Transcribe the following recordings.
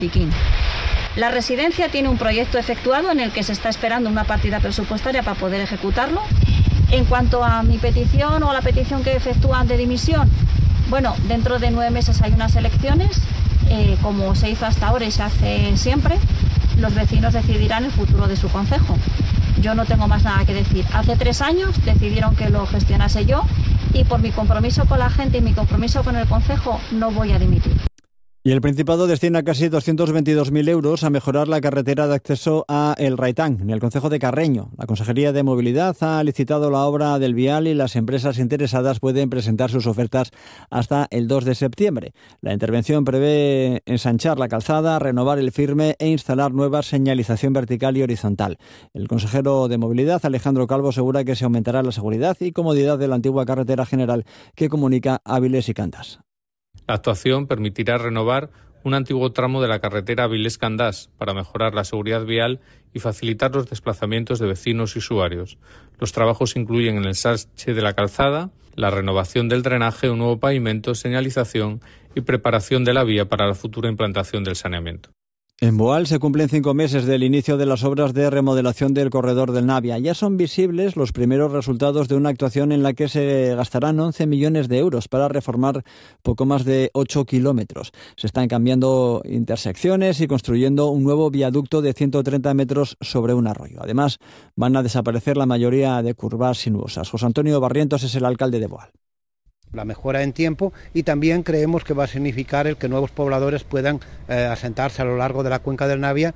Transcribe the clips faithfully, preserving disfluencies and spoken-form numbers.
Piquín. La residencia tiene un proyecto efectuado en el que se está esperando una partida presupuestaria para poder ejecutarlo. En cuanto a mi petición o la petición que efectúan de dimisión, bueno, dentro de nueve meses hay unas elecciones, eh, como se hizo hasta ahora y se hace siempre, los vecinos decidirán el futuro de su concejo. Yo no tengo más nada que decir. Hace tres años decidieron que lo gestionase yo y por mi compromiso con la gente y mi compromiso con el concejo no voy a dimitir. Y el Principado destina casi doscientos veintidós mil euros a mejorar la carretera de acceso a El Raitán, en el concejo de Carreño. La Consejería de Movilidad ha licitado la obra del vial y las empresas interesadas pueden presentar sus ofertas hasta el dos de septiembre. La intervención prevé ensanchar la calzada, renovar el firme e instalar nueva señalización vertical y horizontal. El consejero de Movilidad, Alejandro Calvo, asegura que se aumentará la seguridad y comodidad de la antigua carretera general que comunica Áviles y Candás. La actuación permitirá renovar un antiguo tramo de la carretera Avilés-Candás para mejorar la seguridad vial y facilitar los desplazamientos de vecinos y usuarios. Los trabajos incluyen el ensanche de la calzada, la renovación del drenaje, un nuevo pavimento, señalización y preparación de la vía para la futura implantación del saneamiento. En Boal se cumplen cinco meses del inicio de las obras de remodelación del corredor del Navia. Ya son visibles los primeros resultados de una actuación en la que se gastarán once millones de euros para reformar poco más de ocho kilómetros. Se están cambiando intersecciones y construyendo un nuevo viaducto de ciento treinta metros sobre un arroyo. Además, van a desaparecer la mayoría de curvas sinuosas. José Antonio Barrientos es el alcalde de Boal. La mejora en tiempo y también creemos que va a significar el que nuevos pobladores puedan eh, asentarse a lo largo de la cuenca del Navia.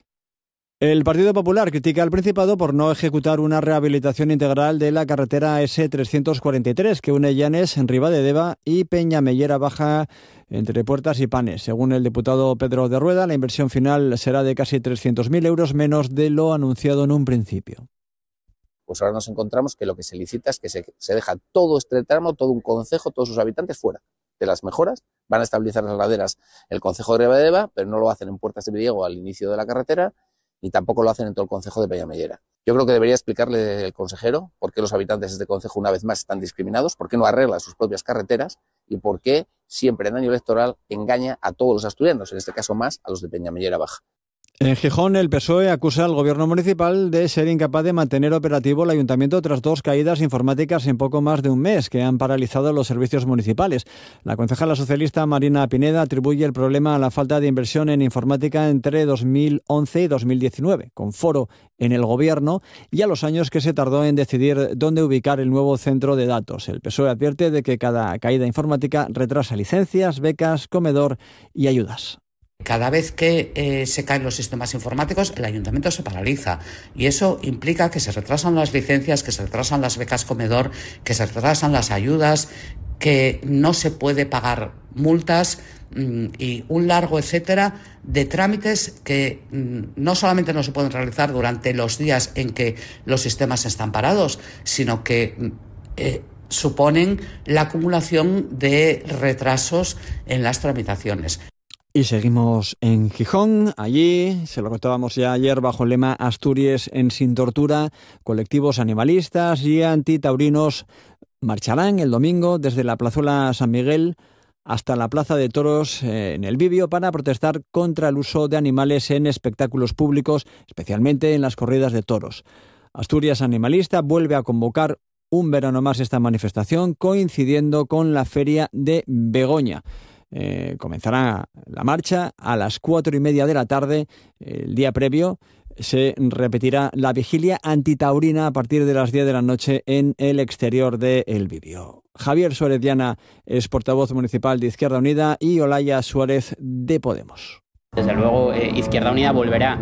El Partido Popular critica al Principado por no ejecutar una rehabilitación integral de la carretera ese trescientos cuarenta y tres que une Llanes, en Ribadedeva y Peñamellera Baja entre Puertas y Panes. Según el diputado Pedro de Rueda, la inversión final será de casi trescientos mil euros menos de lo anunciado en un principio. Pues ahora nos encontramos que lo que se licita es que se, se deja todo este tramo, todo un concejo, todos sus habitantes fuera de las mejoras. Van a estabilizar las laderas el concejo de Ribadedeva, pero no lo hacen en Puertas de Villego al inicio de la carretera, ni tampoco lo hacen en todo el concejo de Peñamellera. Yo creo que debería explicarle el consejero por qué los habitantes de este concejo una vez más están discriminados, por qué no arregla sus propias carreteras y por qué siempre en año electoral engaña a todos los asturianos, en este caso más a los de Peñamellera Baja. En Gijón, el P S O E acusa al gobierno municipal de ser incapaz de mantener operativo el ayuntamiento tras dos caídas informáticas en poco más de un mes que han paralizado los servicios municipales. La concejala socialista Marina Pineda atribuye el problema a la falta de inversión en informática entre dos mil once y dos mil diecinueve, con foro en el gobierno, y a los años que se tardó en decidir dónde ubicar el nuevo centro de datos. El P S O E advierte de que cada caída informática retrasa licencias, becas, comedor y ayudas. Cada vez que eh, se caen los sistemas informáticos, el ayuntamiento se paraliza y eso implica que se retrasan las licencias, que se retrasan las becas comedor, que se retrasan las ayudas, que no se puede pagar multas mmm, y un largo etcétera de trámites que mmm, no solamente no se pueden realizar durante los días en que los sistemas están parados, sino que eh, suponen la acumulación de retrasos en las tramitaciones. Y seguimos en Gijón. Allí, se lo contábamos ya ayer, bajo el lema Asturias en sin tortura, colectivos animalistas y antitaurinos marcharán el domingo desde la plazuela San Miguel hasta la Plaza de Toros eh, en el Bibio para protestar contra el uso de animales en espectáculos públicos, especialmente en las corridas de toros. Asturias Animalista vuelve a convocar un verano más esta manifestación, coincidiendo con la Feria de Begoña. Eh, comenzará la marcha a las cuatro y media de la tarde. El día previo se repetirá la vigilia antitaurina a partir de las diez de la noche en el exterior de El Bibio. Javier Suárez Diana es portavoz municipal de Izquierda Unida y Olaya Suárez de Podemos. Desde luego, eh, Izquierda Unida volverá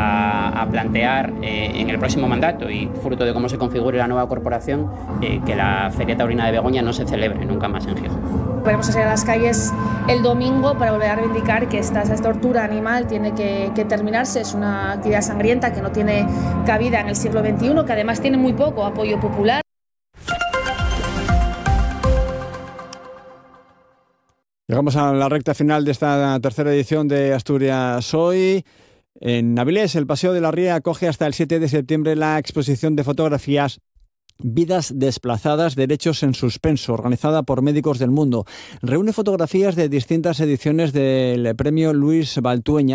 a, a plantear eh, en el próximo mandato y fruto de cómo se configure la nueva corporación eh, que la Feria Taurina de Begoña no se celebre nunca más en Gijón. Podemos salir a las calles el domingo para volver a reivindicar que esta, esta tortura animal tiene que, que terminarse. Es una actividad sangrienta que no tiene cabida en el siglo veintiuno, que además tiene muy poco apoyo popular. Llegamos a la recta final de esta tercera edición de Asturias Hoy. En Avilés, el Paseo de la Ría acoge hasta el siete de septiembre la exposición de fotografías Vidas desplazadas, derechos en suspenso, organizada por Médicos del Mundo. Reúne fotografías de distintas ediciones del premio Luis Baltueña